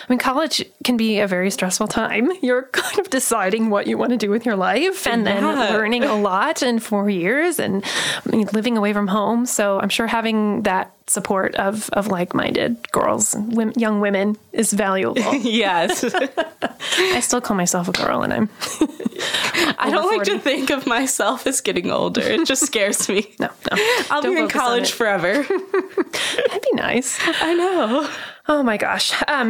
mean, college can be a very stressful time. You're kind of deciding what you want to do with your life and then learning a lot in 4 years and living away from home. So I'm sure having that support of like-minded girls and young women is valuable. Yes. I still call myself a girl, and I'm I don't like to think of myself as getting older. It just scares me. No. I'll be in college forever. That'd be nice. I know. Oh my gosh.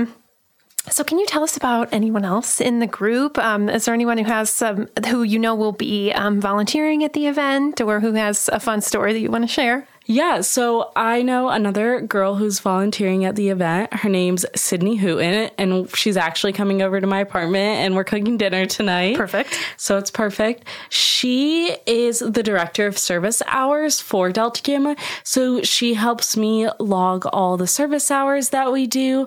So can you tell us about anyone else in the group? Is there anyone who has who you know will be volunteering at the event, or who has a fun story that you want to share? Yeah, so I know another girl who's volunteering at the event. Her name's Sydney Hooten, and she's actually coming over to my apartment, and we're cooking dinner tonight. Perfect. So it's perfect. She is the director of service hours for Delta Gamma, so she helps me log all the service hours that we do.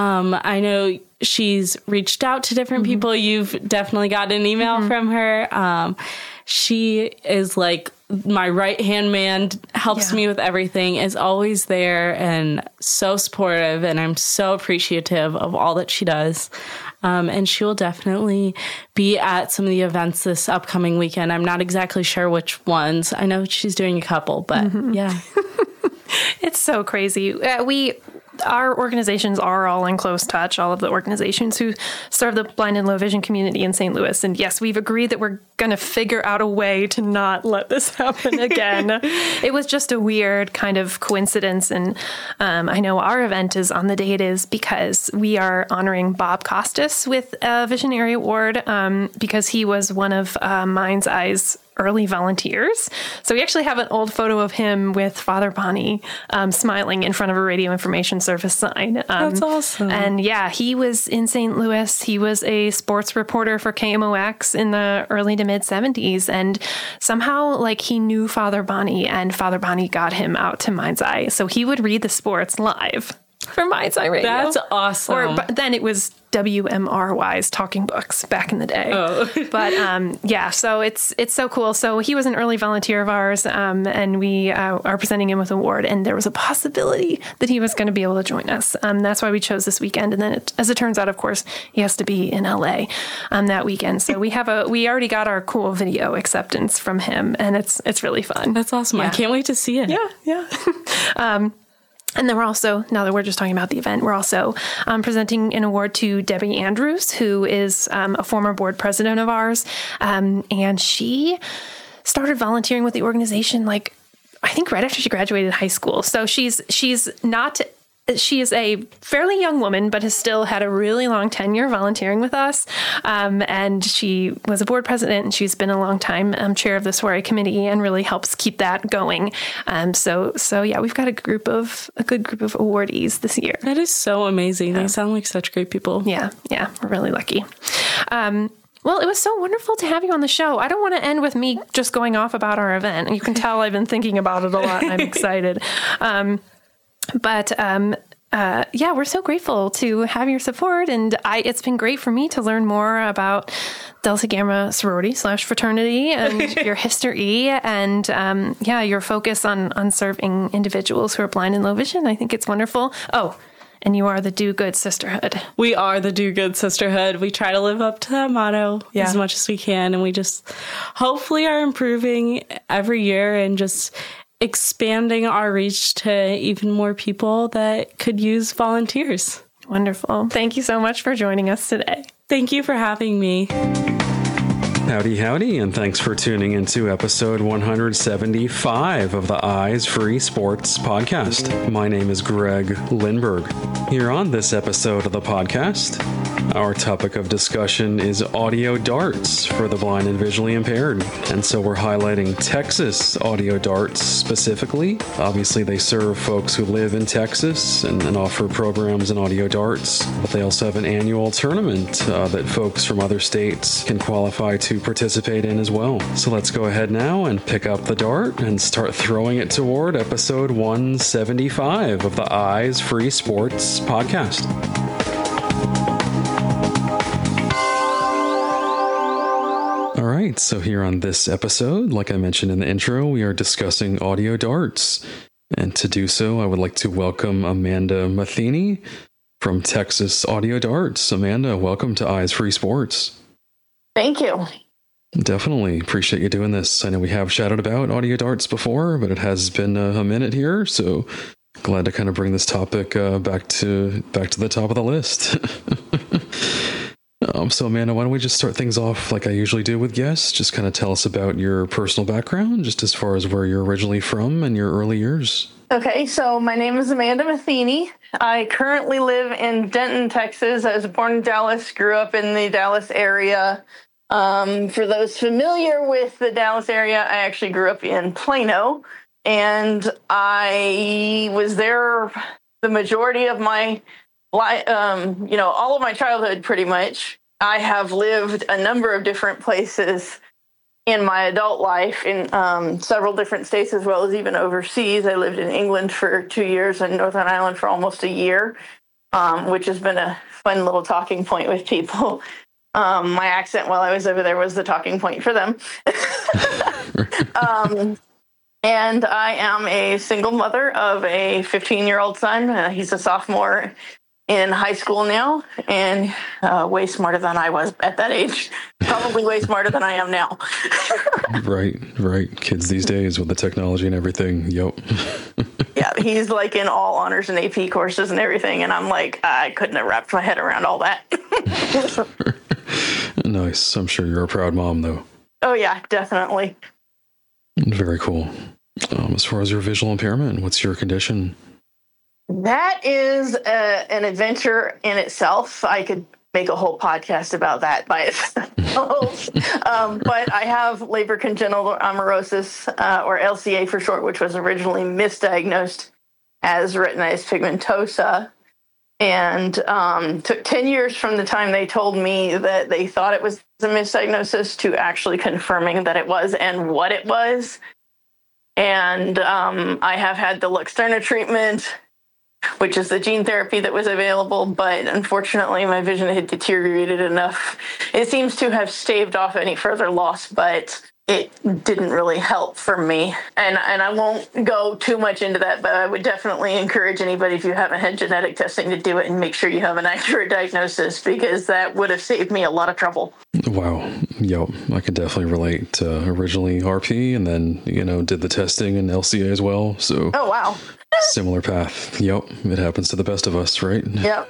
I know she's reached out to different people. You've definitely got an email from her. She is like my right-hand man, helps me with everything, is always there and so supportive, and I'm so appreciative of all that she does. And she will definitely be at some of the events this upcoming weekend. I'm not exactly sure which ones. I know she's doing a couple, but yeah. It's so crazy. Our organizations are all in close touch, all of the organizations who serve the blind and low vision community in St. Louis. And yes, we've agreed that we're going to figure out a way to not let this happen again. It was just a weird kind of coincidence. And I know our event is on the day it is because we are honoring Bob Costas with a Visionary Award because he was one of Mind's Eye's early volunteers. So we actually have an old photo of him with Father Bonnie smiling in front of a radio information service sign. That's awesome. And yeah, he was in St. Louis. He was a sports reporter for KMOX in the early to mid 70s. And somehow like he knew Father Bonnie, and Father Bonnie got him out to Mind's Eye. So he would read the sports live for Mind's Eye Radio. That's awesome. But then it was WMRY's Talking Books back in the day. Oh. But yeah, so it's so cool. So he was an early volunteer of ours, and we are presenting him with an award. And there was a possibility that he was going to be able to join us. That's why we chose this weekend. And then, as it turns out, of course, he has to be in LA that weekend. So we already got our cool video acceptance from him, and it's really fun. That's awesome. Yeah. I can't wait to see it. Yeah. And then we're also, now that we're just talking about the event, we're also presenting an award to Debbie Andrews, who is a former board president of ours. And she started volunteering with the organization, like, I think right after she graduated high school. So she is a fairly young woman, but has still had a really long tenure volunteering with us. And she was a board president, and she's been a long time chair of the soiree committee, and really helps keep that going. So yeah, we've got a good group of awardees this year. That is so amazing. They sound like such great people. Yeah, we're really lucky. Well, it was so wonderful to have you on the show. I don't want to end with me just going off about our event. And you can tell I've been thinking about it a lot, and I'm excited. But yeah, we're so grateful to have your support. And it's been great for me to learn more about Delta Gamma sorority / fraternity and your history and, yeah, your focus on serving individuals who are blind and low vision. I think it's wonderful. Oh, and you are the Do Good Sisterhood. We are the Do Good Sisterhood. We try to live up to that motto as much as we can. And we just hopefully are improving every year and just expanding our reach to even more people that could use volunteers. Wonderful. Thank you so much for joining us today. Thank you for having me. Howdy, howdy, and thanks for tuning into episode 175 of the Eyes Free Sports podcast. My name is Greg Lindberg. Here on this episode of the podcast, our topic of discussion is audio darts for the blind and visually impaired. And so we're highlighting Texas audio darts specifically. Obviously, they serve folks who live in Texas and offer programs in audio darts, but they also have an annual tournament that folks from other states can qualify to participate in as well. So let's go ahead now and pick up the dart and start throwing it toward episode 175 of the Eyes Free Sports podcast. All right, so here on this episode, like I mentioned in the intro, we are discussing audio darts. And to do so, I would like to welcome Amanda Matheny. from Texas Audio Darts. Amanda, welcome to Eyes Free Sports. Thank you. Definitely appreciate you doing this. I know we have chatted about audio darts before, but it has been a minute here, so glad to kind of bring this topic back to the top of the list. So Amanda, why don't we just start things off like I usually do with guests? Just kind of tell us about your personal background, just as far as where you're originally from and your early years. Okay, so my name is Amanda Matheny. I currently live in Denton, Texas. I was born in Dallas, grew up in the Dallas area. For those familiar with the Dallas area, I actually grew up in Plano, and I was there the majority of my life, all of my childhood, pretty much. I have lived a number of different places in my adult life in several different states, as well as even overseas. I lived in England for 2 years and Northern Ireland for almost a year, which has been a fun little talking point with people. My accent while I was over there was the talking point for them. And I am a single mother of a 15-year-old son. He's a sophomore in high school now, and way smarter than I was at that age. Probably way smarter than I am now. Right. Kids these days with the technology and everything. Yep. Yeah, he's like in all honors and AP courses and everything, and I'm like, I couldn't have wrapped my head around all that. Nice. I'm sure you're a proud mom, though. Oh, yeah, definitely. Very cool. As far as your visual impairment, what's your condition? That is an adventure in itself. I could make a whole podcast about that by itself. But I have Leber congenital amaurosis, or LCA for short, which was originally misdiagnosed as retinitis pigmentosa. And took 10 years from the time they told me that they thought it was a misdiagnosis to actually confirming that it was and what it was. And I have had the Luxturna treatment, which is the gene therapy that was available, but unfortunately my vision had deteriorated enough. It seems to have staved off any further loss, but it didn't really help for me. And I won't go too much into that, but I would definitely encourage anybody, if you haven't had genetic testing, to do it and make sure you have an accurate diagnosis, because that would have saved me a lot of trouble. Wow. Yep. I could definitely relate. Originally RP, and then, did the testing and LCA as well. So. Oh, wow. Similar path. Yep. It happens to the best of us, right? Yep.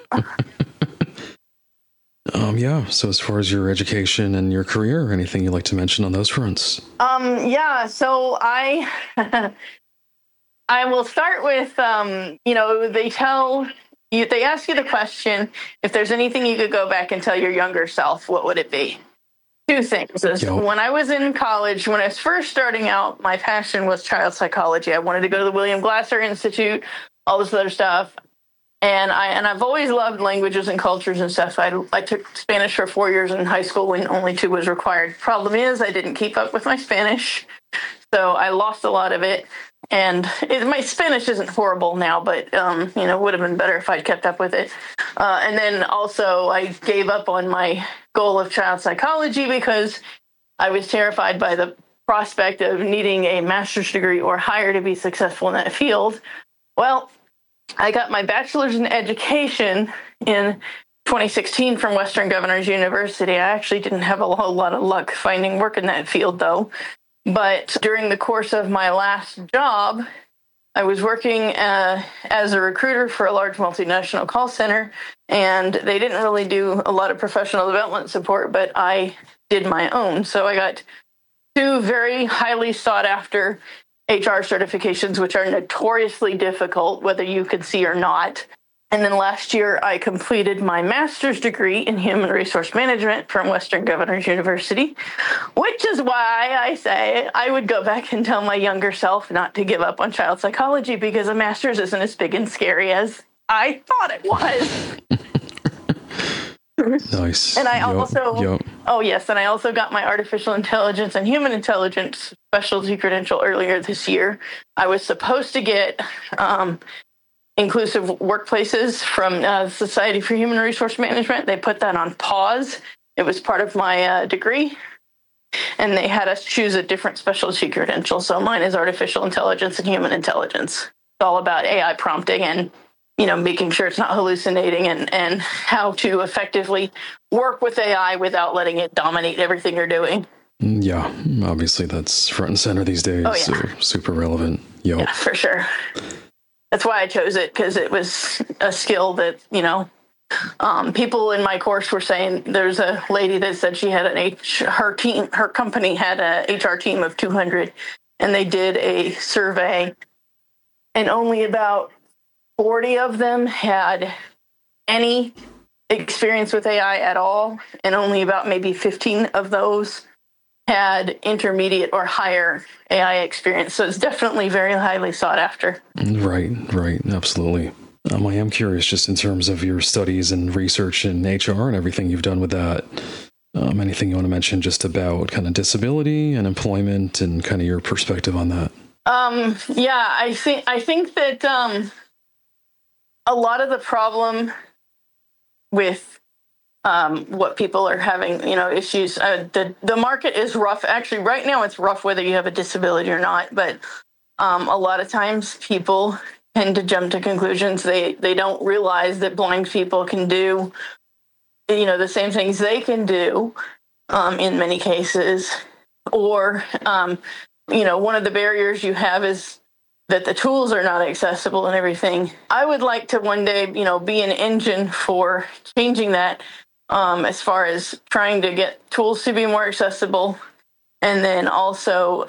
Yeah. So as far as your education and your career, anything you'd like to mention on those fronts? Yeah. So I will start with, they ask you the question, if there's anything you could go back and tell your younger self, what would it be? Two things. When I was in college, when I was first starting out, my passion was child psychology. I wanted to go to the William Glasser Institute, all this other stuff. And I've always loved languages and cultures and stuff. I took Spanish for 4 years in high school when only 2 was required. Problem is, I didn't keep up with my Spanish, so I lost a lot of it. And my Spanish isn't horrible now, but would have been better if I'd kept up with it. And then also, I gave up on my goal of child psychology because I was terrified by the prospect of needing a master's degree or higher to be successful in that field. Well, I got my bachelor's in education in 2016 from Western Governors University. I actually didn't have a whole lot of luck finding work in that field, though. But during the course of my last job, I was working as a recruiter for a large multinational call center, and they didn't really do a lot of professional development support, but I did my own. So I got 2 very highly sought after HR certifications, which are notoriously difficult, whether you could see or not. And then last year, I completed my master's degree in human resource management from Western Governors University, which is why I say I would go back and tell my younger self not to give up on child psychology, because a master's isn't as big and scary as I thought it was. Nice. And I and I also got my artificial intelligence and human intelligence specialty credential earlier this year. I was supposed to get inclusive workplaces from Society for Human Resource Management. They put that on pause. It was part of my degree, and they had us choose a different specialty credential. So mine is artificial intelligence and human intelligence. It's all about AI prompting and making sure it's not hallucinating and how to effectively work with AI without letting it dominate everything you're doing. Yeah, obviously that's front and center these days. Oh, yeah. So super relevant. Yep. Yeah, for sure. That's why I chose it, because it was a skill that, people in my course were saying. There's a lady that said she had her company had a HR team of 200, and they did a survey, and only about 40 of them had any experience with AI at all, and only about maybe 15 of those had intermediate or higher AI experience. So it's definitely very highly sought after. Right, absolutely. I am curious, just in terms of your studies and research in HR and everything you've done with that. Anything you want to mention just about kind of disability and employment and kind of your perspective on that? Yeah, I think that a lot of the problem with what people are having, issues. The market is rough. Actually, right now it's rough whether you have a disability or not. But a lot of times people tend to jump to conclusions. They don't realize that blind people can do, the same things they can do in many cases. Or, one of the barriers you have is that the tools are not accessible and everything. I would like to one day, be an engine for changing that. As far as trying to get tools to be more accessible. And then also,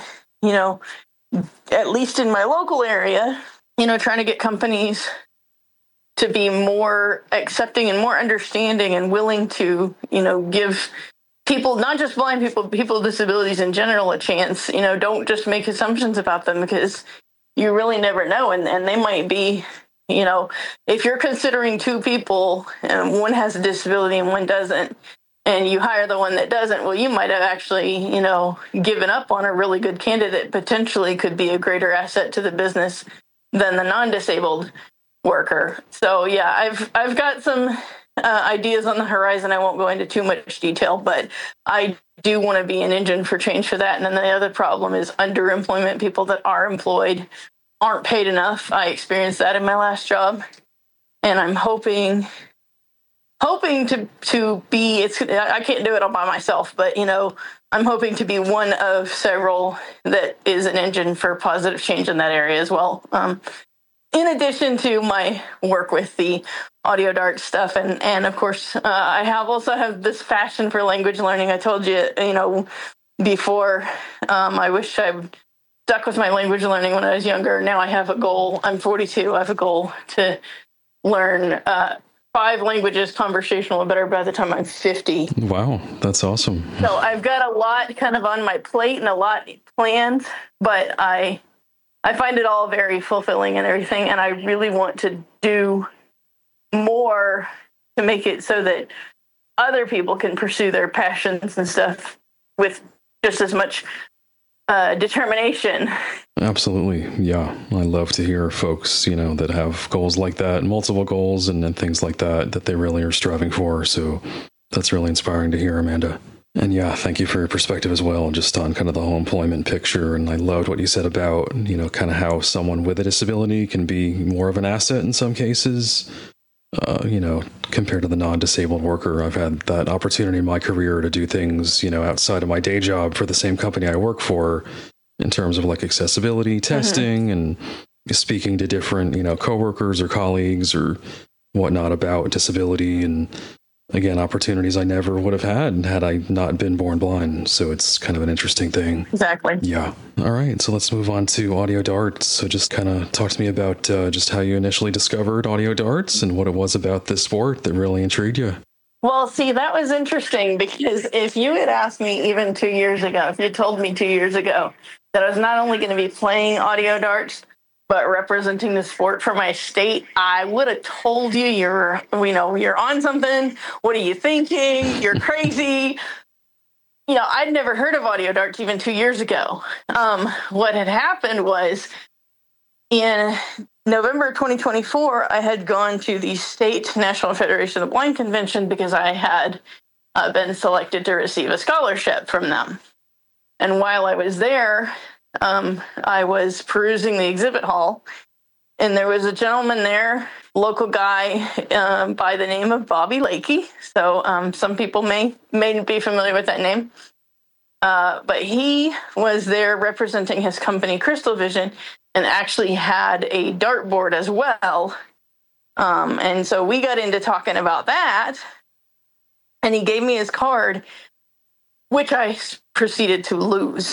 at least in my local area, trying to get companies to be more accepting and more understanding and willing to, give people, not just blind people, people with disabilities in general, a chance. Don't just make assumptions about them, because you really never know. And they might be, if you're considering two people and one has a disability and one doesn't, and you hire the one that doesn't, well, you might have actually, given up on a really good candidate, potentially could be a greater asset to the business than the non-disabled worker. So, yeah, I've got some ideas on the horizon. I won't go into too much detail, but I do want to be an engine for change for that. And then the other problem is underemployment. People that are employed aren't paid enough. I experienced that in my last job, and I'm hoping to be. I can't do it all by myself, but I'm hoping to be one of several that is an engine for positive change in that area as well. In addition to my work with the audio dart stuff, and of course, I also have this passion for language learning. I told you, before. I wish I stuck with my language learning when I was younger. Now I have a goal. I'm 42. I have a goal to learn 5 languages conversational and better by the time I'm 50. Wow, that's awesome. So I've got a lot kind of on my plate and a lot planned, but I find it all very fulfilling and everything, and I really want to do more to make it so that other people can pursue their passions and stuff with just as much determination. Absolutely. Yeah. I love to hear folks, that have goals like that, multiple goals and things like that they really are striving for. So that's really inspiring to hear, Amanda. And yeah, thank you for your perspective as well, just on kind of the whole employment picture. And I loved what you said about, kind of how someone with a disability can be more of an asset in some cases, compared to the non-disabled worker. I've had that opportunity in my career to do things, outside of my day job for the same company I work for, in terms of like accessibility testing and speaking to different, coworkers or colleagues or whatnot about disability. And again, opportunities I never would have had I not been born blind. So it's kind of an interesting thing. Exactly. Yeah. All right. So let's move on to audio darts. So just kind of talk to me about just how you initially discovered audio darts and what it was about this sport that really intrigued you. Well, see, that was interesting, because if you had asked me even 2 years ago, if you told me 2 years ago that I was not only going to be playing audio darts, but representing the sport for my state, I would have told you you're on something. What are you thinking? You're crazy. I'd never heard of audio darts even 2 years ago. What had happened was in November 2024, I had gone to the State National Federation of the Blind Convention because I had been selected to receive a scholarship from them. And while I was there, I was perusing the exhibit hall, And there was a gentleman there, local guy by the name of Bobby Lakey. So some people may be familiar with that name. But he was there representing his company, Crystal Vision, and actually had a dartboard as well. And so we got into talking about that. And he gave me his card, which I proceeded to lose.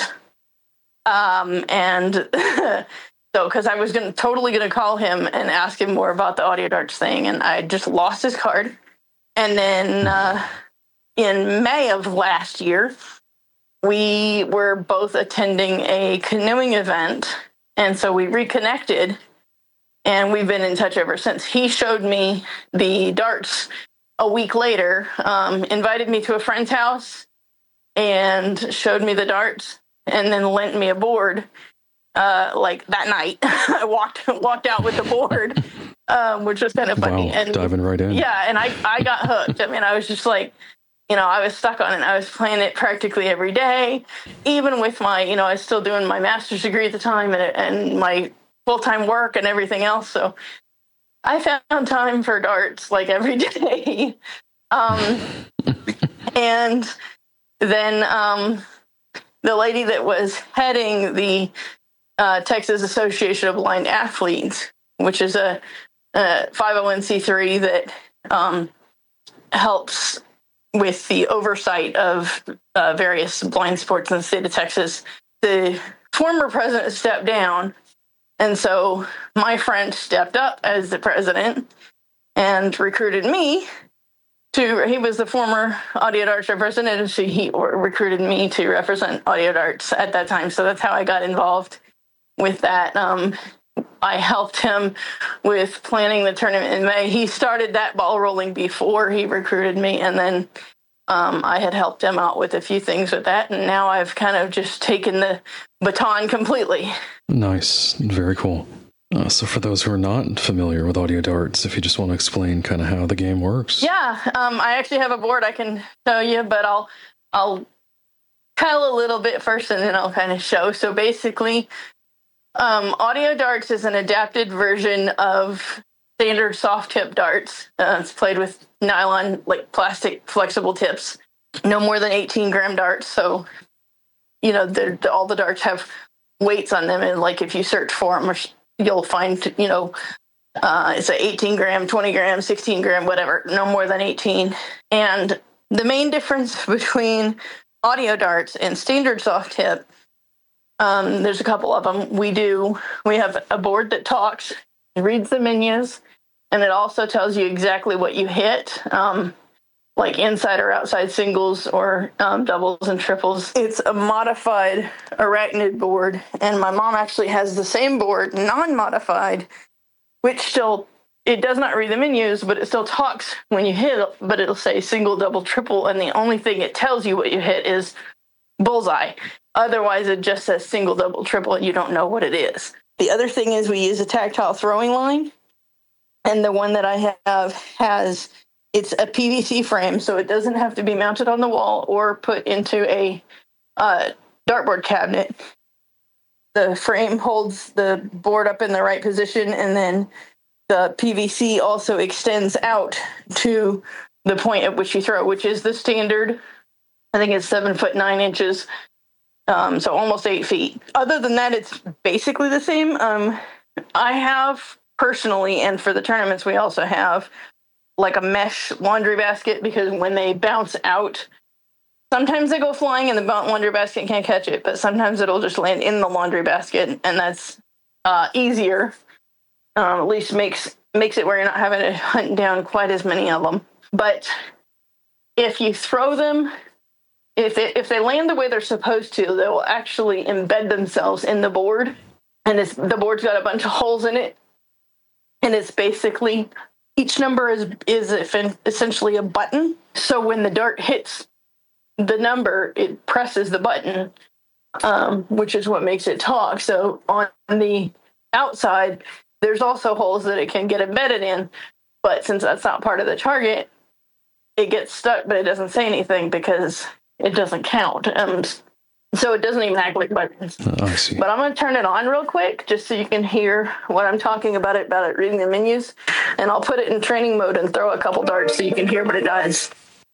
And so, because I was totally going to call him and ask him more about the audio darts thing, and I just lost his card. And then in May of last year, we were both attending a canoeing event, and so we reconnected, and we've been in touch ever since. He showed me the darts a week later, invited me to a friend's house and showed me the darts, and then lent me a board. Like that night, I walked out with the board, which was kind of funny. Wow, and diving right in. Yeah, and I got hooked. I mean, I was just like, I was stuck on it. I was playing it practically every day, even with my, I was still doing my master's degree at the time and my full-time work and everything else. So I found time for darts like every day. And then the lady that was heading the Texas Association of Blind Athletes, which is a 501c3 that helps with the oversight of various blind sports in the state of Texas. The former president stepped down, and so my friend stepped up as the president and recruited me he was the former Audio Darts representative, so he recruited me to represent Audio Darts at that time. So that's how I got involved with that. I helped him with planning the tournament in May. He started that ball rolling before he recruited me, and then I had helped him out with a few things with that, and now I've kind of just taken the baton completely. Nice. Very cool. So for those who are not familiar with Audio Darts, if you just want to explain kind of how the game works. Yeah, I actually have a board I can show you, but I'll tell a little bit first, and then I'll kind of show. So basically, Audio Darts is an adapted version of standard soft tip darts. It's played with nylon, like plastic flexible tips, no more than 18-gram darts. So, all the darts have weights on them, and like if you search for them, you'll find, it's a 18-gram, 20-gram, 16-gram, whatever, no more than 18. And the main difference between Audio Darts and standard soft tip, there's a couple of them. We have a board that talks, reads the menus, and it also tells you exactly what you hit, like inside or outside singles or doubles and triples. It's a modified Arachnid board, and my mom actually has the same board, non-modified, which it does not read the menus, but it still talks when you hit, but it'll say single, double, triple, and the only thing it tells you what you hit is bullseye. Otherwise, it just says single, double, triple, and you don't know what it is. The other thing is we use a tactile throwing line, and the one that I have it's a PVC frame, so it doesn't have to be mounted on the wall or put into a dartboard cabinet. The frame holds the board up in the right position, and then the PVC also extends out to the point at which you throw, which is the standard. I think it's 7 foot 9 inches, so almost 8 feet. Other than that, it's basically the same. I have personally, and for the tournaments, we also have like a mesh laundry basket, because when they bounce out, sometimes they go flying and the laundry basket can't catch it, but sometimes it'll just land in the laundry basket, and that's easier. At least makes it where you're not having to hunt down quite as many of them. But if you throw them, if they land the way they're supposed to, they will actually embed themselves in the board, and the board's got a bunch of holes in it, and it's basically each number is essentially a button. So when the dart hits the number, it presses the button, which is what makes it talk. So on the outside, there's also holes that it can get embedded in. But since that's not part of the target, it gets stuck, but it doesn't say anything because it doesn't count. So it doesn't even act like buttons. I see. But I'm going to turn it on real quick just so you can hear what I'm talking about it reading the menus. And I'll put it in training mode and throw a couple darts so you can hear what it does.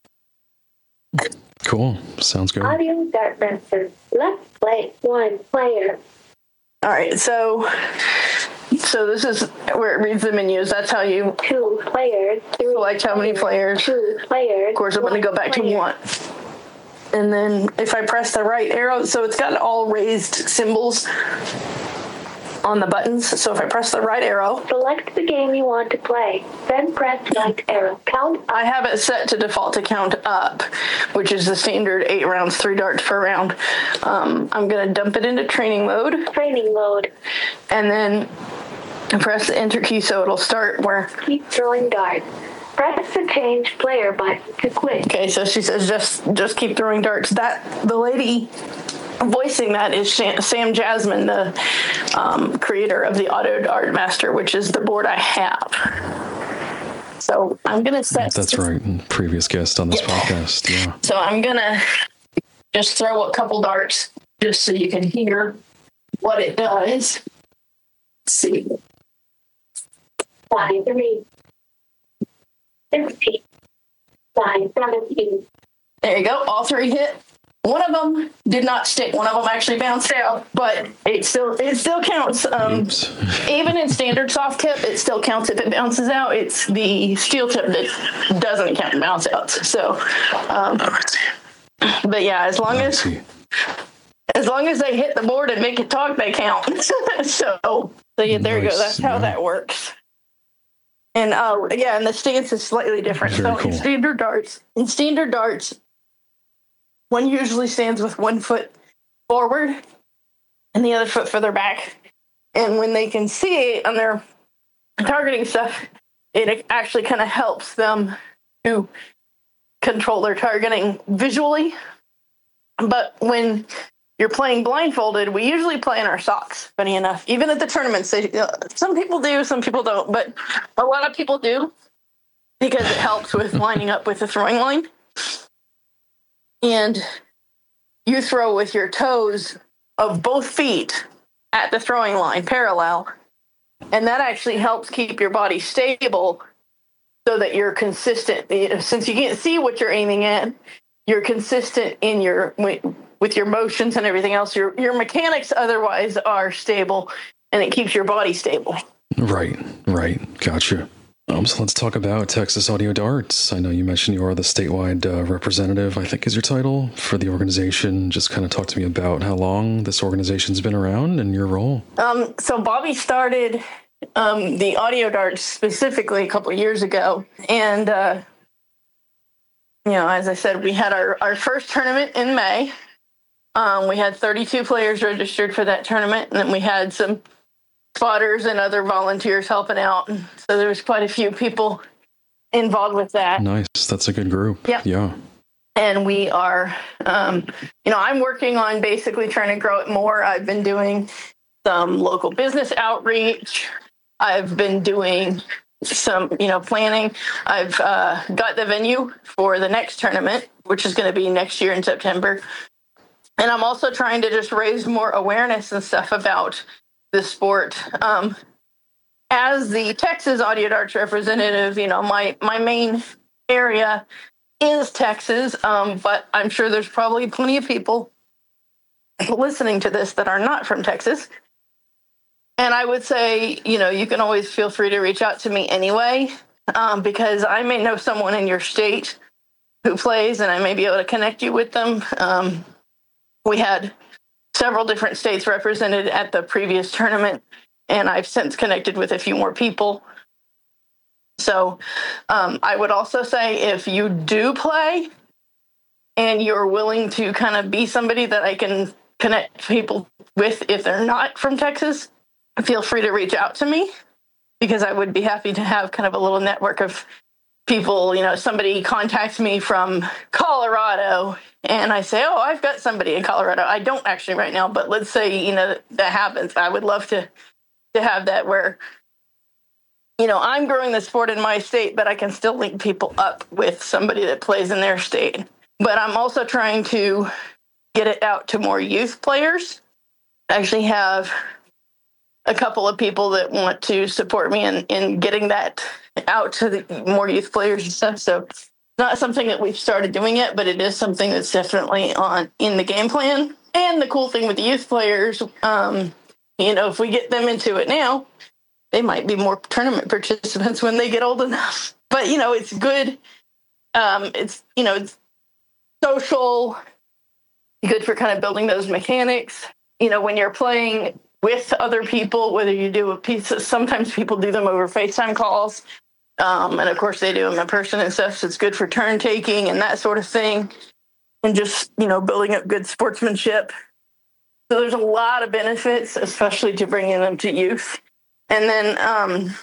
Cool. Sounds good. Audio dart master. Left play 1 player. All right, so this is where it reads the menus. That's how you 2 players. select how many players. 2 players. Of course, I'm going to go back to 1. And then if I press the right arrow, so it's got all raised symbols on the buttons. So if I press the right arrow, Select the game you want to play. Then press right arrow. Count. I have it set to default to count up, which is the standard 8 rounds, 3 darts per round. I'm going to dump it into training mode. Training mode. And then press the enter key so it'll start where... Keep throwing darts. Press the change player button to quit. Okay, so she says just keep throwing darts. The lady voicing that is Sam Jasmine, the creator of the Auto Dart Master, which is the board I have. So I'm going to set... That's right. Previous guest on this podcast. Yeah. So I'm going to just throw a couple darts just so you can hear what it does. Let's see. 5, 3. 16. 5, 17. There you go. All 3 hit. One of them did not stick. One of them actually bounced out, but it still counts. Even in standard soft tip, it still counts if it bounces out. It's the steel tip that doesn't count bounce outs. So, but yeah, as long as they hit the board and make it talk, they count. so yeah, there you go. That's how that works. And and the stance is slightly different. Very cool. in standard darts, one usually stands with 1 foot forward and the other foot further back. And when they can see it on their targeting stuff, it actually kind of helps them to control their targeting visually. But when you're playing blindfolded, we usually play in our socks, funny enough. Even at the tournaments, some people do, some people don't, but a lot of people do because it helps with lining up with the throwing line. And you throw with your toes of both feet at the throwing line, parallel. And that actually helps keep your body stable so that you're consistent. Since you can't see what you're aiming at, you're consistent in with your motions and everything else. Your mechanics otherwise are stable, and it keeps your body stable. Right. Gotcha. So let's talk about Texas Audio Darts. I know you mentioned you are the statewide representative, I think is your title, for the organization. Just kind of talk to me about how long this organization's been around and your role. So Bobby started the Audio Darts specifically a couple of years ago. And, as I said, we had our first tournament in May. We had 32 players registered for that tournament, and then we had some spotters and other volunteers helping out. So there was quite a few people involved with that. Nice. That's a good group. Yep. Yeah. And we are, I'm working on basically trying to grow it more. I've been doing some local business outreach. I've been doing some, planning. I've got the venue for the next tournament, which is going to be next year in September. And I'm also trying to just raise more awareness and stuff about the sport. As the Texas Audio Darts representative, my main area is Texas, but I'm sure there's probably plenty of people listening to this that are not from Texas. And I would say, you can always feel free to reach out to me anyway, because I may know someone in your state who plays, and I may be able to connect you with them. We had several different states represented at the previous tournament, and I've since connected with a few more people. So I would also say if you do play and you're willing to kind of be somebody that I can connect people with if they're not from Texas, feel free to reach out to me, because I would be happy to have kind of a little network of people. Somebody contacts me from Colorado and I say, oh, I've got somebody in Colorado. I don't actually right now, but let's say, that happens. I would love to have that where, I'm growing the sport in my state, but I can still link people up with somebody that plays in their state. But I'm also trying to get it out to more youth players. I actually have a couple of people that want to support me in getting that out to the more youth players and stuff. So it's not something that we've started doing yet, but it is something that's definitely in the game plan. And the cool thing with the youth players, if we get them into it now, they might be more tournament participants when they get old enough. But, it's good. It's social, good for kind of building those mechanics. When you're playing with other people, whether you do sometimes people do them over FaceTime calls. And of course they do them in person and stuff. So it's good for turn taking and that sort of thing. And just, building up good sportsmanship. So there's a lot of benefits, especially to bringing them to youth. And then,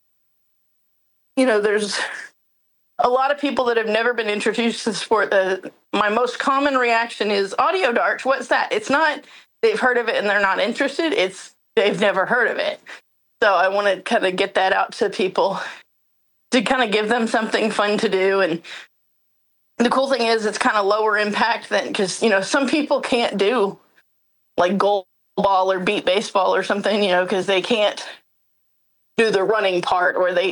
there's a lot of people that have never been introduced to the sport. My most common reaction is audio darts. What's that? It's not they've heard of it and they're not interested. It's they've never heard of it. So I want to kind of get that out to people to kind of give them something fun to do. And the cool thing is it's kind of lower impact than, because, some people can't do like goal ball or beat baseball or something, because they can't do the running part, or they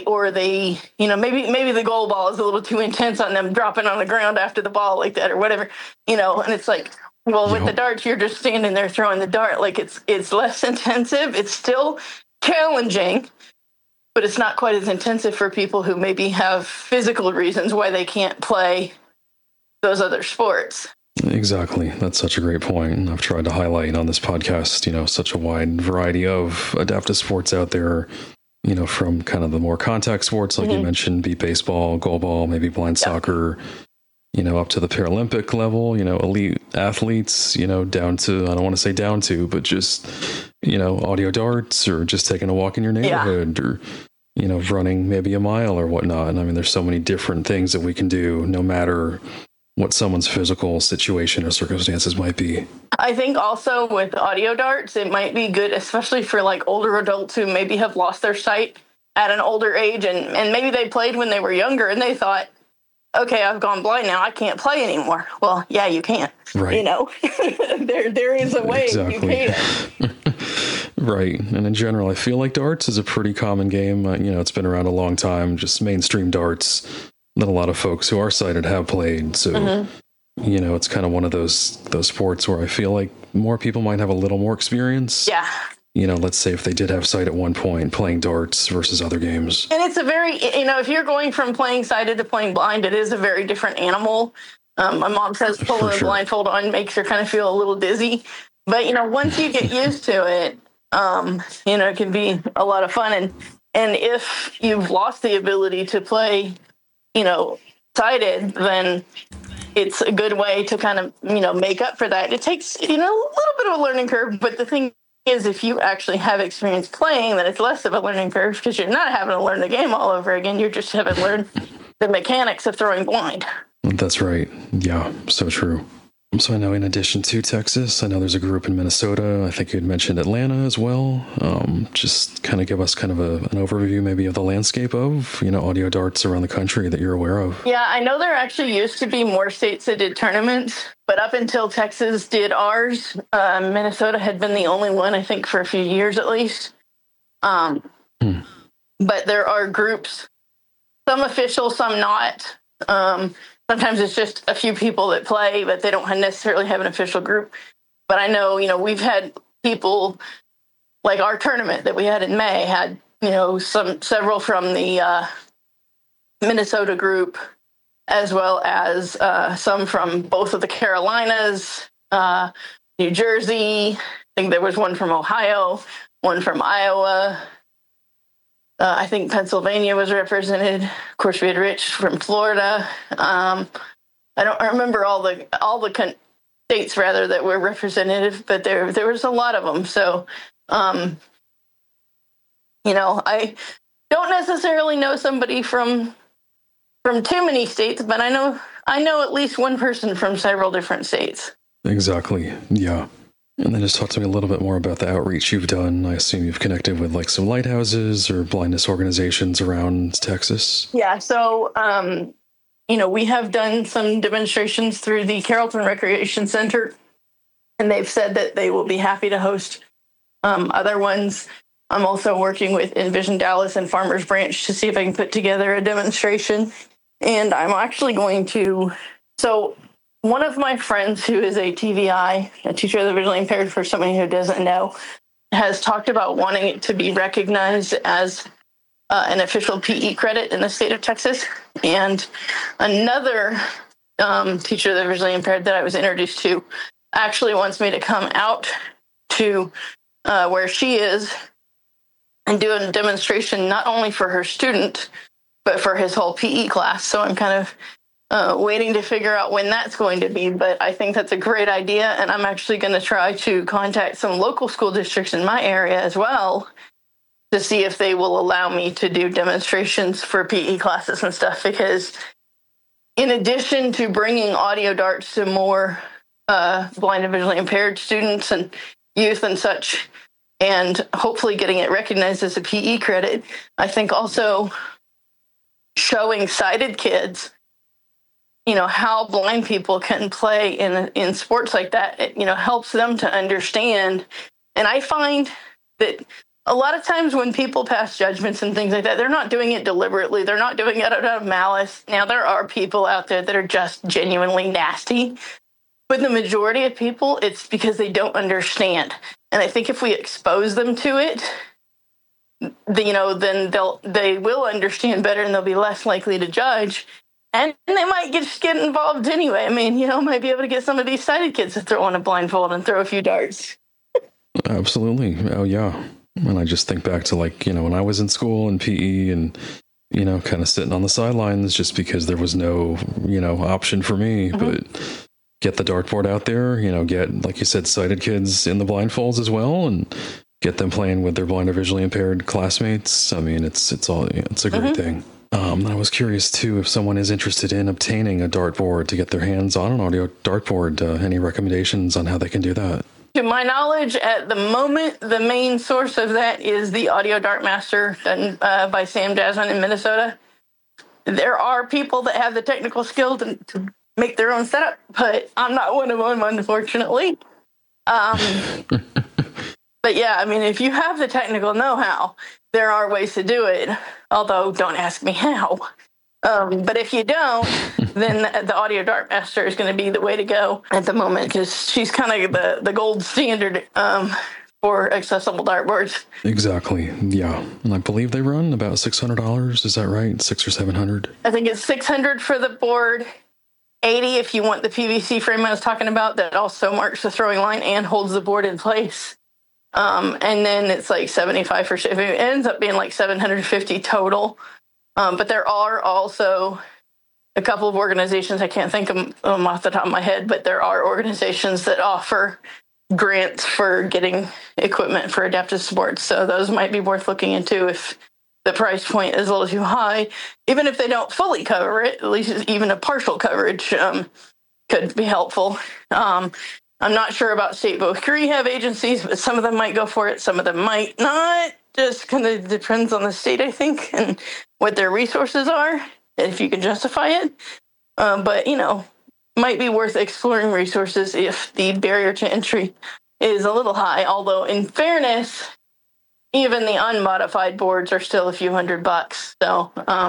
maybe the goal ball is a little too intense on them dropping on the ground after the ball like that or whatever, and it's like, well, with the darts, you're just standing there throwing the dart. Like it's less intensive. It's still challenging, but it's not quite as intensive for people who maybe have physical reasons why they can't play those other sports. Exactly. That's such a great point. And I've tried to highlight on this podcast, such a wide variety of adaptive sports out there, from kind of the more contact sports, like you mentioned, beat baseball, goal ball, maybe blind soccer, up to the Paralympic level, elite athletes, down to, I don't want to say down to, but just, audio darts, or just taking a walk in your neighborhood, or, running maybe a mile or whatnot. And I mean, there's so many different things that we can do no matter what someone's physical situation or circumstances might be. I think also with audio darts, it might be good, especially for like older adults who maybe have lost their sight at an older age, and maybe they played when they were younger and they thought, okay, I've gone blind now, I can't play anymore. Well, yeah, you can. Right. There is a way you can. Right. And in general, I feel like darts is a pretty common game. It's been around a long time, just mainstream darts that a lot of folks who are sighted have played. So, it's kind of one of those sports where I feel like more people might have a little more experience. Yeah. Let's say if they did have sight at one point, playing darts versus other games. And it's a very, if you're going from playing sighted to playing blind, it is a very different animal. My mom says pulling a blindfold on makes her kind of feel a little dizzy. But, once you get used to it, it can be a lot of fun. And if you've lost the ability to play, sighted, then it's a good way to kind of, make up for that. It takes, a little bit of a learning curve, but the thing is, if you actually have experience playing, then it's less of a learning curve, because you're not having to learn the game all over again. You're just having to learn the mechanics of throwing blind. That's right. Yeah, so true. So I know in addition to Texas, I know there's a group in Minnesota. I think you had mentioned Atlanta as well. Just kind of give us kind of an overview maybe of the landscape of, audio darts around the country that you're aware of. Yeah, I know there actually used to be more states that did tournaments, but up until Texas did ours, Minnesota had been the only one, I think, for a few years at least. But there are groups, some official, some not. Sometimes it's just a few people that play, but they don't necessarily have an official group. But I know, we've had people, like our tournament that we had in May had, several from the Minnesota group, as well as some from both of the Carolinas, New Jersey. I think there was one from Ohio, one from Iowa. I think Pennsylvania was represented. Of course, we had Rich from Florida. I don't remember all the states rather that were represented, but there was a lot of them. So, I don't necessarily know somebody from too many states, but I know at least one person from several different states. Exactly. Yeah. And then just talk to me a little bit more about the outreach you've done. I assume you've connected with like some lighthouses or blindness organizations around Texas. Yeah. So, we have done some demonstrations through the Carrollton Recreation Center. and they've said that they will be happy to host other ones. I'm also working with Envision Dallas and Farmers Branch to see if I can put together a demonstration. And I'm actually going to, so one of my friends who is a TVI, a teacher of the visually impaired, for somebody who doesn't know, has talked about wanting it to be recognized as an official PE credit in the state of Texas. And another teacher of the visually impaired that I was introduced to actually wants me to come out to where she is and do a demonstration not only for her student, but for his whole PE class. So I'm kind of waiting to figure out when that's going to be, but I think that's a great idea, and I'm actually going to try to contact some local school districts in my area as well to see if they will allow me to do demonstrations for PE classes and stuff, because in addition to bringing audio darts to more blind and visually impaired students and youth and such, and hopefully getting it recognized as a PE credit, I think also showing sighted kids, how blind people can play in sports like that, it, helps them to understand. And I find that a lot of times when people pass judgments and things like that, they're not doing it deliberately. They're not doing it out of malice. Now, there are people out there that are just genuinely nasty, but the majority of people, it's because they don't understand. And I think if we expose them to it, then they will understand better, and they'll be less likely to judge. And they might just get involved anyway. I mean, might be able to get some of these sighted kids to throw on a blindfold and throw a few darts. Absolutely. Oh, yeah. And I just think back to when I was in school and PE and, kind of sitting on the sidelines just because there was no, option for me. Mm-hmm. But get the dartboard out there, get, like you said, sighted kids in the blindfolds as well, and get them playing with their blind or visually impaired classmates. I mean, it's a great mm-hmm. thing. I was curious too, if someone is interested in obtaining a dartboard to get their hands on an audio dartboard, any recommendations on how they can do that? To my knowledge, at the moment, the main source of that is the Audio Dartmaster done by Sam Jasmine in Minnesota. There are people that have the technical skill to make their own setup, but I'm not one of them, unfortunately. But yeah, I mean, if you have the technical know-how, there are ways to do it, although don't ask me how. But if you don't, then the Audio Dartmaster is going to be the way to go at the moment, because she's kind of the gold standard for accessible dartboards. Exactly. Yeah. And I believe they run about $600. Is that right? $600 or $700? I think it's $600 for the board, $80 if you want the PVC frame I was talking about that also marks the throwing line and holds the board in place. And then it's like $75 for shipping. It ends up being like $750 total. But there are also a couple of organizations, I can't think of them off the top of my head, but there are organizations that offer grants for getting equipment for adaptive sports. So those might be worth looking into if the price point is a little too high. Even if they don't fully cover it, at least even a partial coverage could be helpful. I'm not sure about state voc rehab agencies, but some of them might go for it. Some of them might not. Just kind of depends on the state, I think, and what their resources are, if you can justify it. But, might be worth exploring resources if the barrier to entry is a little high. Although, in fairness, even the unmodified boards are still a few $100. So,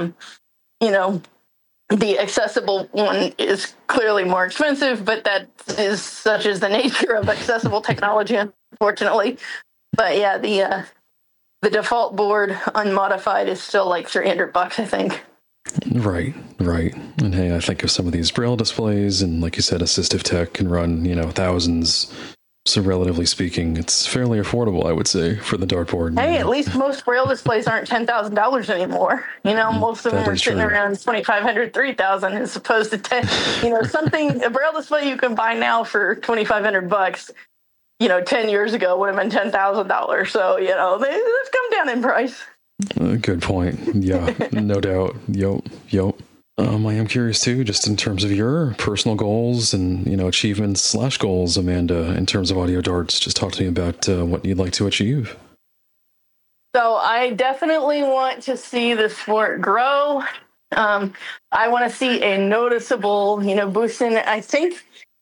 the accessible one is clearly more expensive, but that is such as the nature of accessible technology, unfortunately. But yeah, the default board unmodified is still like $300, I think. Right. And hey, I think of some of these Braille displays, and like you said, assistive tech can run, thousands. So relatively speaking, it's fairly affordable, I would say, for the dartboard. Hey, at least most Braille displays aren't $10,000 anymore. Most of them are sitting around $2,500, $3,000, as opposed to 10. A Braille display you can buy now for $2,500. 10 years ago would have been $10,000. So, they've come down in price. Good point. Yeah, no doubt. Yep. I am curious too, just in terms of your personal goals and, achievements / goals, Amanda, in terms of audio darts. Just talk to me about what you'd like to achieve. So I definitely want to see the sport grow. I want to see a noticeable, boost in it. I think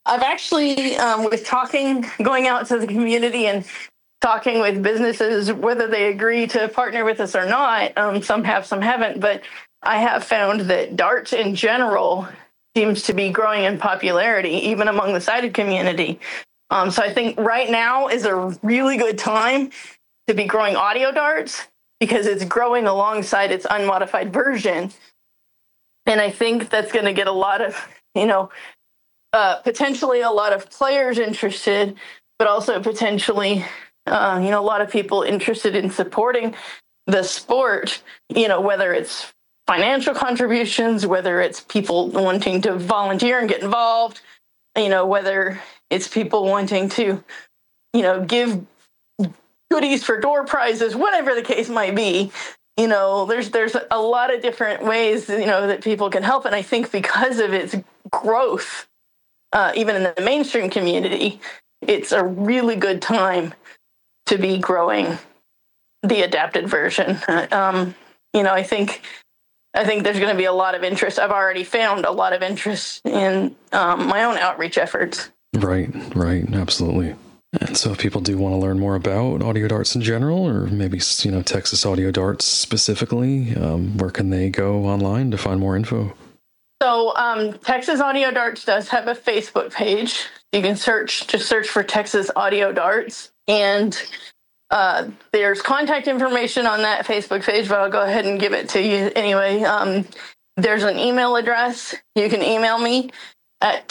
I've actually, going out to the community and talking with businesses, whether they agree to partner with us or not. Some have, some haven't, but I have found that darts in general seems to be growing in popularity, even among the sighted community. So I think right now is a really good time to be growing audio darts because it's growing alongside its unmodified version. And I think that's going to get a lot of, potentially a lot of players interested, but also potentially, a lot of people interested in supporting the sport, whether it's financial contributions, whether it's people wanting to volunteer and get involved, whether it's people wanting to, give goodies for door prizes, whatever the case might be. There's a lot of different ways, that people can help. And I think because of its growth, even in the mainstream community, it's a really good time to be growing the adapted version. I think there's going to be a lot of interest. I've already found a lot of interest in my own outreach efforts. Right, absolutely. And so if people do want to learn more about audio darts in general, or maybe, Texas Audio Darts specifically, where can they go online to find more info? So Texas Audio Darts does have a Facebook page. You can search for Texas Audio Darts. And there's contact information on that Facebook page, but I'll go ahead and give it to you anyway. There's an email address. You can email me at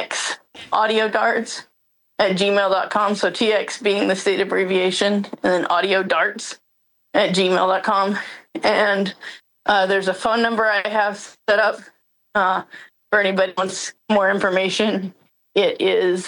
txaudiodarts@gmail.com. So TX being the state abbreviation, and then audiodarts@gmail.com. And there's a phone number I have set up for anybody who wants more information. It is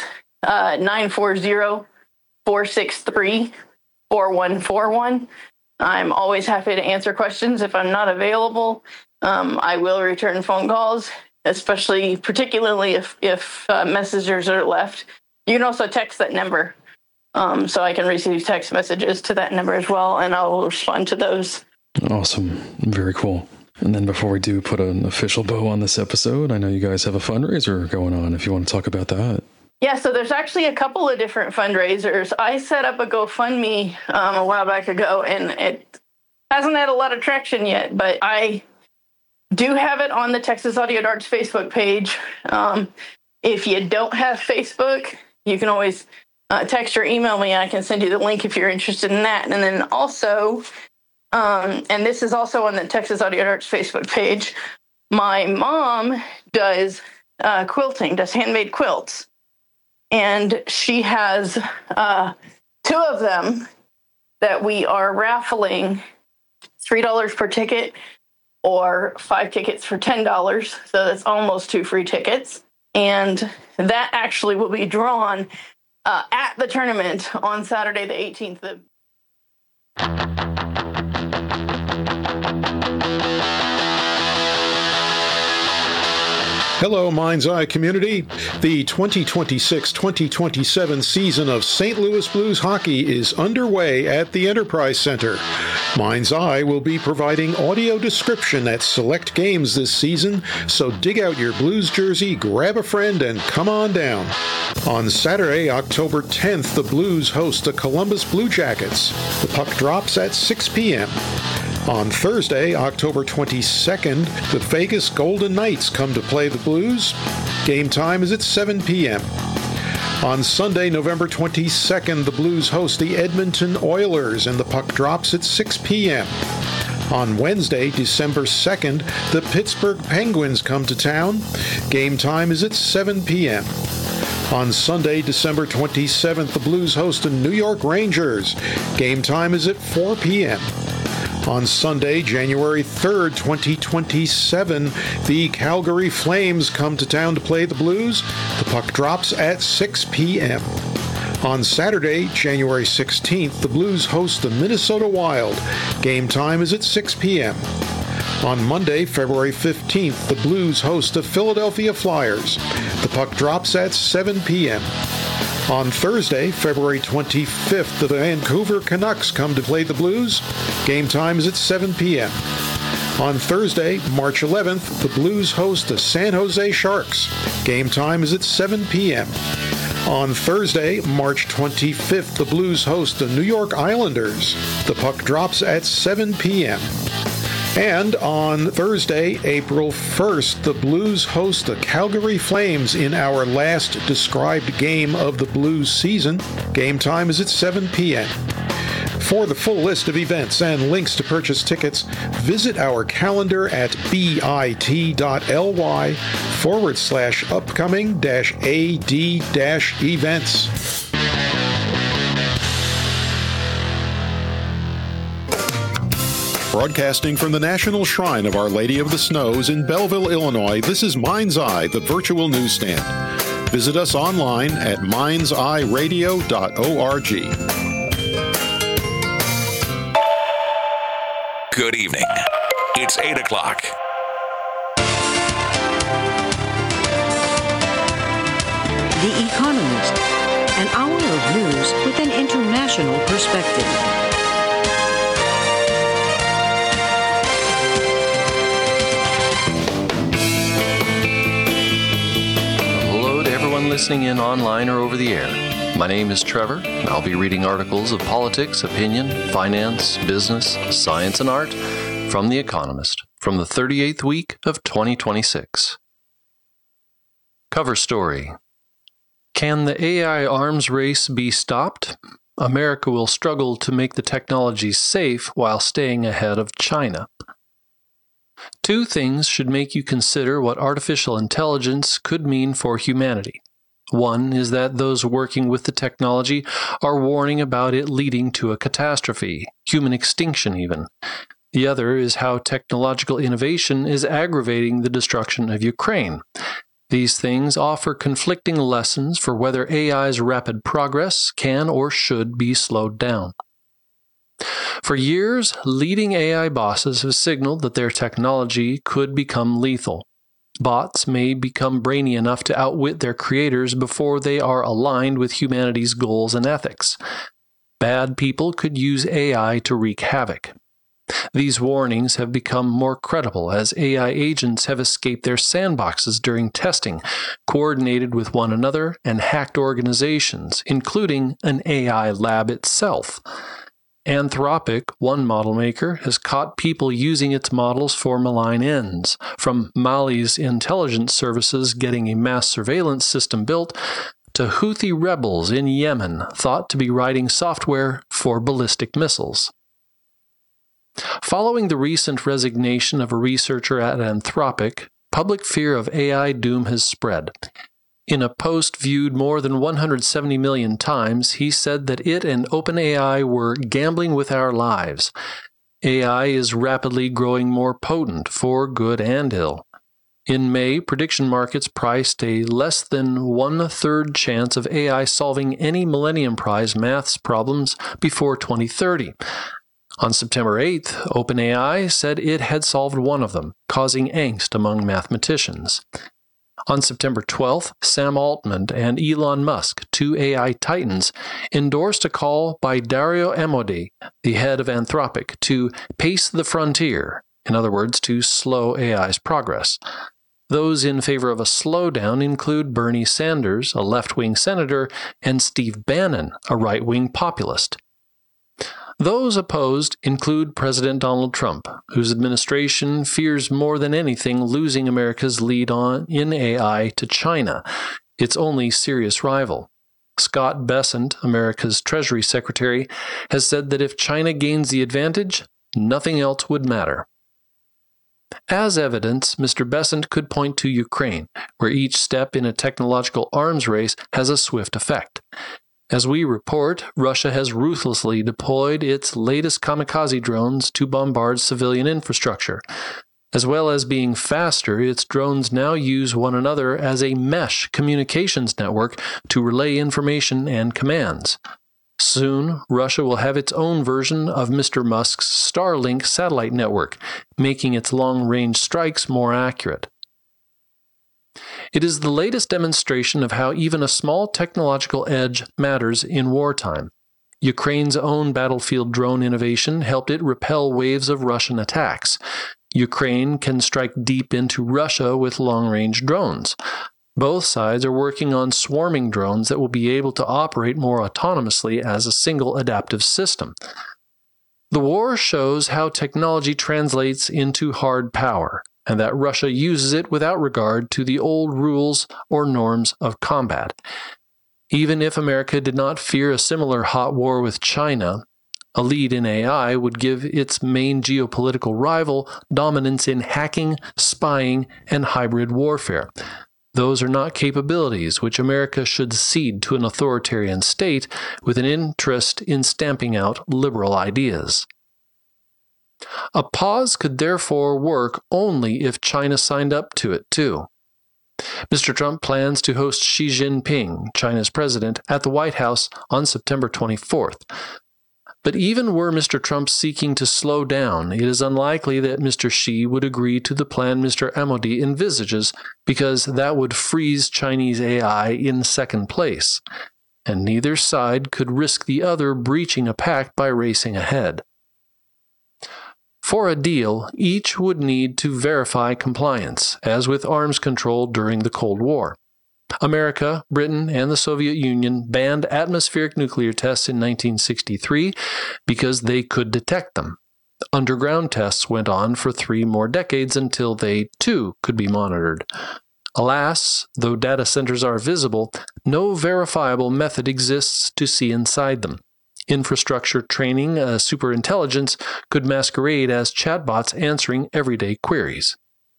940-463-4141. I'm always happy to answer questions. If I'm not available, I will return phone calls, particularly if messages are left. You can also text that number, so I can receive text messages to that number as well, and I'll respond to those. Awesome. Very cool. And then before we do put an official bow on this episode, I know you guys have a fundraiser going on, if you want to talk about that. Yeah, so there's actually a couple of different fundraisers. I set up a GoFundMe a while back ago, and it hasn't had a lot of traction yet, but I do have it on the Texas Audio Darts Facebook page. If you don't have Facebook, you can always text or email me, and I can send you the link if you're interested in that. And then also, and this is also on the Texas Audio Darts Facebook page, my mom does quilting, does handmade quilts. And she has 2 of them that we are raffling $3 per ticket or 5 tickets for $10. So that's almost 2 free tickets. And that actually will be drawn at the tournament on Saturday, the 18th. Hello, Mind's Eye community. The 2026-2027 season of St. Louis Blues hockey is underway at the Enterprise Center. Mind's Eye will be providing audio description at select games this season, so dig out your Blues jersey, grab a friend, and come on down. On Saturday, October 10th, the Blues host the Columbus Blue Jackets. The puck drops at 6 p.m. On Thursday, October 22nd, the Vegas Golden Knights come to play the Blues. Game time is at 7 p.m. On Sunday, November 22nd, the Blues host the Edmonton Oilers, and the puck drops at 6 p.m. On Wednesday, December 2nd, the Pittsburgh Penguins come to town. Game time is at 7 p.m. On Sunday, December 27th, the Blues host the New York Rangers. Game time is at 4 p.m. On Sunday, January 3rd, 2027, the Calgary Flames come to town to play the Blues. The puck drops at 6 p.m. On Saturday, January 16th, the Blues host the Minnesota Wild. Game time is at 6 p.m. On Monday, February 15th, the Blues host the Philadelphia Flyers. The puck drops at 7 p.m. On Thursday, February 25th, the Vancouver Canucks come to play the Blues. Game time is at 7 p.m. On Thursday, March 11th, the Blues host the San Jose Sharks. Game time is at 7 p.m. On Thursday, March 25th, the Blues host the New York Islanders. The puck drops at 7 p.m. And on Thursday, April 1st, the Blues host the Calgary Flames in our last described game of the Blues season. Game time is at 7 p.m. For the full list of events and links to purchase tickets, visit our calendar at bit.ly/upcoming-ad-events. Broadcasting from the National Shrine of Our Lady of the Snows in Belleville, Illinois, this is Mind's Eye, the virtual newsstand. Visit us online at mindseyeradio.org. Good evening. It's 8 o'clock. The Economist, an hour of news with an international perspective. Hello to everyone listening in online or over the air. My name is Trevor, and I'll be reading articles of politics, opinion, finance, business, science, and art from The Economist from the 38th week of 2026. Cover story. Can the AI arms race be stopped? America will struggle to make the technology safe while staying ahead of China. Two things should make you consider what artificial intelligence could mean for humanity. One is that those working with the technology are warning about it leading to a catastrophe, human extinction even. The other is how technological innovation is aggravating the destruction of Ukraine. These things offer conflicting lessons for whether AI's rapid progress can or should be slowed down. For years, leading AI bosses have signaled that their technology could become lethal. Bots may become brainy enough to outwit their creators before they are aligned with humanity's goals and ethics. Bad people could use AI to wreak havoc. These warnings have become more credible as AI agents have escaped their sandboxes during testing, coordinated with one another and hacked organizations, including an AI lab itself. Anthropic, one model maker, has caught people using its models for malign ends, from Mali's intelligence services getting a mass surveillance system built, to Houthi rebels in Yemen thought to be writing software for ballistic missiles. Following the recent resignation of a researcher at Anthropic, public fear of AI doom has spread. In a post viewed more than 170 million times, he said that it and OpenAI were gambling with our lives. AI is rapidly growing more potent for good and ill. In May, prediction markets priced a less than 1/3 chance of AI solving any Millennium Prize maths problems before 2030. On September 8th, OpenAI said it had solved one of them, causing angst among mathematicians. On September 12th, Sam Altman and Elon Musk, two AI titans, endorsed a call by Dario Amodei, the head of Anthropic, to pace the frontier, in other words, to slow AI's progress. Those in favor of a slowdown include Bernie Sanders, a left-wing senator, and Steve Bannon, a right-wing populist. Those opposed include President Donald Trump, whose administration fears more than anything losing America's lead in AI to China, its only serious rival. Scott Bessent, America's Treasury Secretary, has said that if China gains the advantage, nothing else would matter. As evidence, Mr. Bessent could point to Ukraine, where each step in a technological arms race has a swift effect. As we report, Russia has ruthlessly deployed its latest kamikaze drones to bombard civilian infrastructure. As well as being faster, its drones now use one another as a mesh communications network to relay information and commands. Soon, Russia will have its own version of Mr. Musk's Starlink satellite network, making its long-range strikes more accurate. It is the latest demonstration of how even a small technological edge matters in wartime. Ukraine's own battlefield drone innovation helped it repel waves of Russian attacks. Ukraine can strike deep into Russia with long-range drones. Both sides are working on swarming drones that will be able to operate more autonomously as a single adaptive system. The war shows how technology translates into hard power, and that Russia uses it without regard to the old rules or norms of combat. Even if America did not fear a similar hot war with China, a lead in AI would give its main geopolitical rival dominance in hacking, spying, and hybrid warfare. Those are not capabilities which America should cede to an authoritarian state with an interest in stamping out liberal ideas. A pause could therefore work only if China signed up to it too. Mr. Trump plans to host Xi Jinping, China's president, at the White House on September 24th. But even were Mr. Trump seeking to slow down, it is unlikely that Mr. Xi would agree to the plan Mr. Modi envisages, because that would freeze Chinese AI in second place, and neither side could risk the other breaching a pact by racing ahead. For a deal, each would need to verify compliance, as with arms control during the Cold War. America, Britain, and the Soviet Union banned atmospheric nuclear tests in 1963 because they could detect them. Underground tests went on for 3 more decades until they, too, could be monitored. Alas, though data centers are visible, no verifiable method exists to see inside them. Infrastructure training superintelligence could masquerade as chatbots answering everyday queries.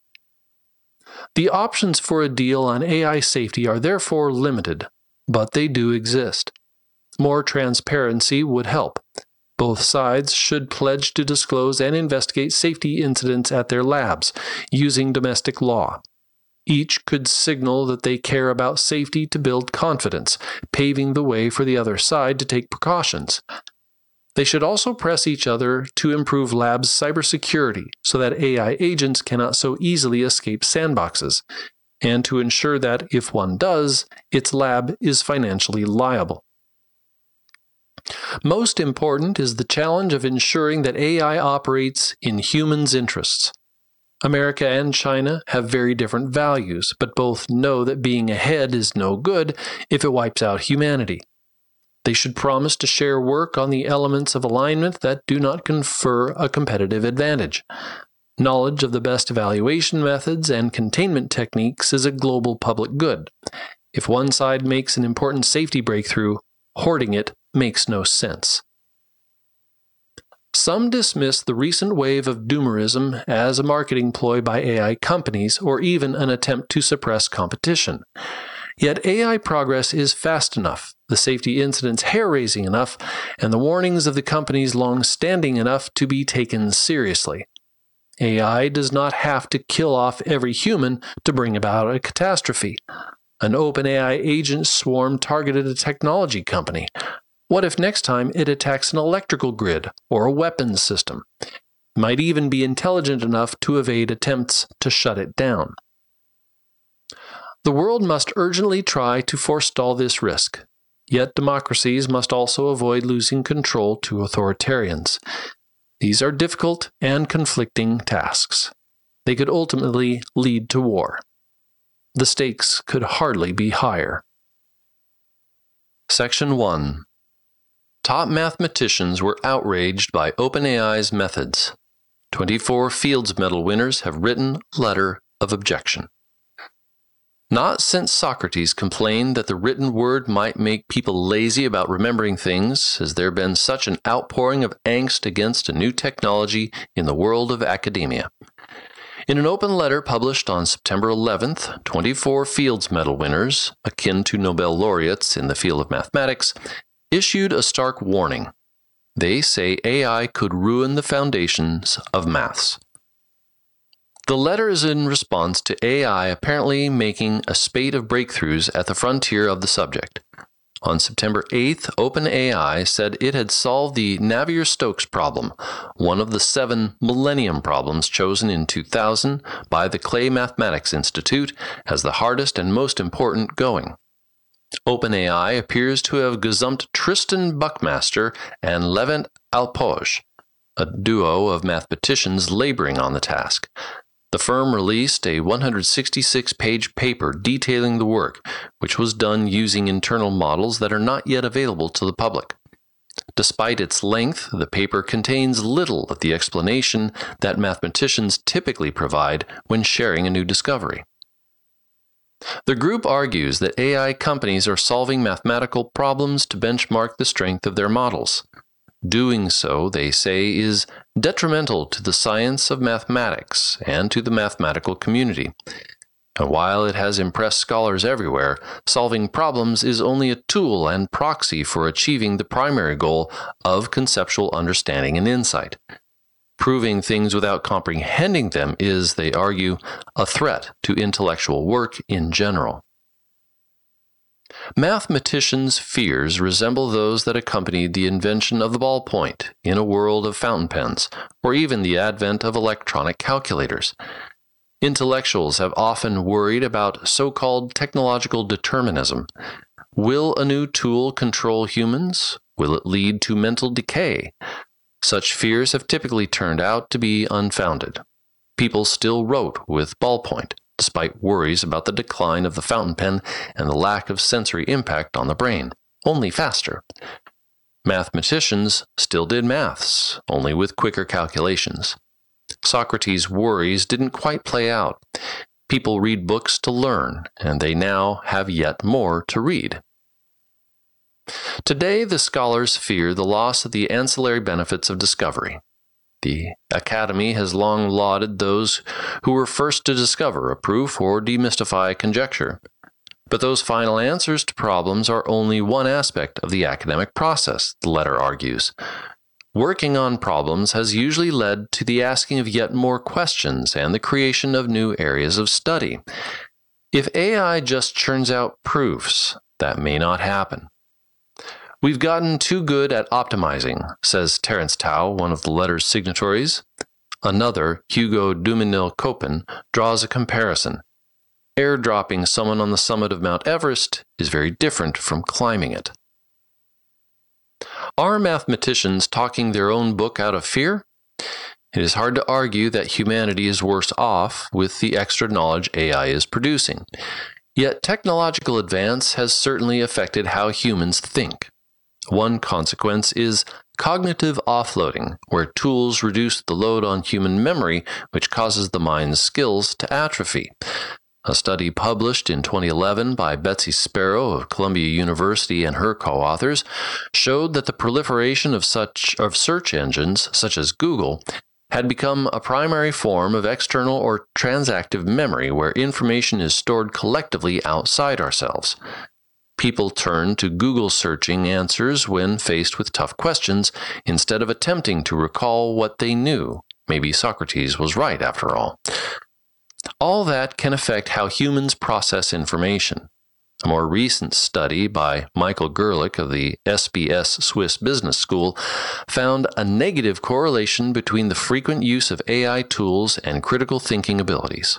The options for a deal on AI safety are therefore limited, but they do exist. More transparency would help. Both sides should pledge to disclose and investigate safety incidents at their labs, using domestic law. Each could signal that they care about safety to build confidence, paving the way for the other side to take precautions. They should also press each other to improve labs' cybersecurity so that AI agents cannot so easily escape sandboxes, and to ensure that, if one does, its lab is financially liable. Most important is the challenge of ensuring that AI operates in humans' interests. America and China have very different values, but both know that being ahead is no good if it wipes out humanity. They should promise to share work on the elements of alignment that do not confer a competitive advantage. Knowledge of the best evaluation methods and containment techniques is a global public good. If one side makes an important safety breakthrough, hoarding it makes no sense. Some dismiss the recent wave of doomerism as a marketing ploy by AI companies or even an attempt to suppress competition. Yet AI progress is fast enough, the safety incidents hair-raising enough, and the warnings of the companies long-standing enough to be taken seriously. AI does not have to kill off every human to bring about a catastrophe. An OpenAI agent swarm targeted a technology company. What if next time it attacks an electrical grid or a weapons system? It might even be intelligent enough to evade attempts to shut it down. The world must urgently try to forestall this risk, yet democracies must also avoid losing control to authoritarians. These are difficult and conflicting tasks. They could ultimately lead to war. The stakes could hardly be higher. Section 1. Top mathematicians were outraged by OpenAI's methods. 24 Fields Medal winners have written letter of objection. Not since Socrates complained that the written word might make people lazy about remembering things has there been such an outpouring of angst against a new technology in the world of academia. In an open letter published on September 11th, 24 Fields Medal winners, akin to Nobel laureates in the field of mathematics, issued a stark warning. They say AI could ruin the foundations of maths. The letter is in response to AI apparently making a spate of breakthroughs at the frontier of the subject. On September 8th, OpenAI said it had solved the Navier-Stokes problem, one of the 7 Millennium problems chosen in 2000 by the Clay Mathematics Institute as the hardest and most important going. OpenAI appears to have gazumped Tristan Buckmaster and Levent Alpozh. a duo of mathematicians laboring on the task. The firm released a 166-page paper detailing the work, which was done using internal models that are not yet available to the public. Despite its length, the paper contains little of the explanation that mathematicians typically provide when sharing a new discovery. The group argues that AI companies are solving mathematical problems to benchmark the strength of their models. Doing so, they say, is detrimental to the science of mathematics and to the mathematical community. And while it has impressed scholars everywhere, solving problems is only a tool and proxy for achieving the primary goal of conceptual understanding and insight. Proving things without comprehending them is, they argue, a threat to intellectual work in general. Mathematicians' fears resemble those that accompanied the invention of the ballpoint in a world of fountain pens, or even the advent of electronic calculators. Intellectuals have often worried about so-called technological determinism. Will a new tool control humans? Will it lead to mental decay? Such fears have typically turned out to be unfounded. People still wrote with ballpoint, despite worries about the decline of the fountain pen and the lack of sensory impact on the brain, only faster. Mathematicians still did maths, only with quicker calculations. Socrates' worries didn't quite play out. People read books to learn, and they now have yet more to read. Today, the scholars fear the loss of the ancillary benefits of discovery. The Academy has long lauded those who were first to discover a proof or demystify a conjecture. But those final answers to problems are only one aspect of the academic process, the letter argues. Working on problems has usually led to the asking of yet more questions and the creation of new areas of study. If AI just churns out proofs, that may not happen. We've gotten too good at optimizing, says Terence Tao, one of the letter's signatories. Another, Hugo Duminil-Copin, draws a comparison. Airdropping someone on the summit of Mount Everest is very different from climbing it. Are mathematicians talking their own book out of fear? It is hard to argue that humanity is worse off with the extra knowledge AI is producing. Yet technological advance has certainly affected how humans think. One consequence is cognitive offloading, where tools reduce the load on human memory, which causes the mind's skills to atrophy. A study published in 2011 by Betsy Sparrow of Columbia University and her co-authors showed that the proliferation of search engines, such as Google, had become a primary form of external or transactive memory where information is stored collectively outside ourselves. People turn to Google searching answers when faced with tough questions instead of attempting to recall what they knew. Maybe Socrates was right after all. All that can affect how humans process information. A more recent study by Michael Gerlich of the SBS Swiss Business School found a negative correlation between the frequent use of AI tools and critical thinking abilities.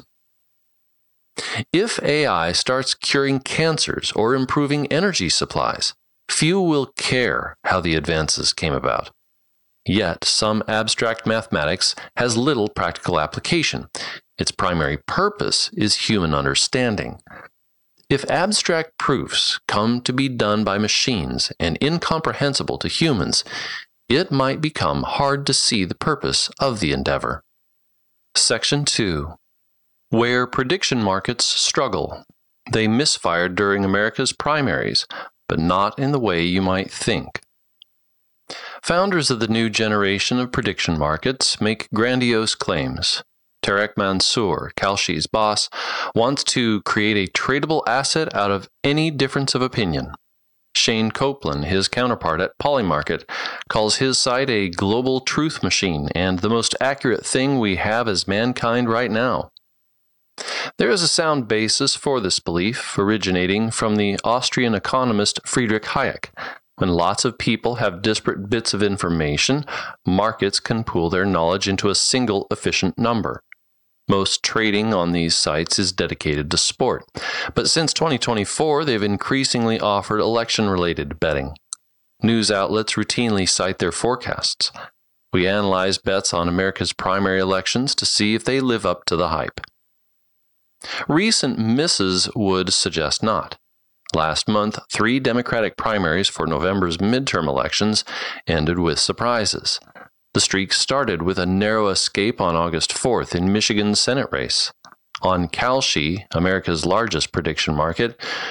If AI starts curing cancers or improving energy supplies, few will care how the advances came about. Yet, some abstract mathematics has little practical application. Its primary purpose is human understanding. If abstract proofs come to be done by machines and incomprehensible to humans, it might become hard to see the purpose of the endeavor. Section 2. Where prediction markets struggle. They misfired during America's primaries, but not in the way you might think. Founders of the new generation of prediction markets make grandiose claims. Tarek Mansour, Kalshi's boss, wants to create a tradable asset out of any difference of opinion. Shane Copeland, his counterpart at Polymarket, calls his site a global truth machine and the most accurate thing we have as mankind right now. There is a sound basis for this belief, originating from the Austrian economist Friedrich Hayek. When lots of people have disparate bits of information, markets can pool their knowledge into a single efficient number. Most trading on these sites is dedicated to sport, but since 2024, they've increasingly offered election-related betting. News outlets routinely cite their forecasts. We analyze bets on America's primary elections to see if they live up to the hype. Recent misses would suggest not. Last month, 3 Democratic primaries for November's midterm elections ended with surprises. The streak started with a narrow escape on August 4th in Michigan's Senate race. On Kalshi, America's largest prediction market,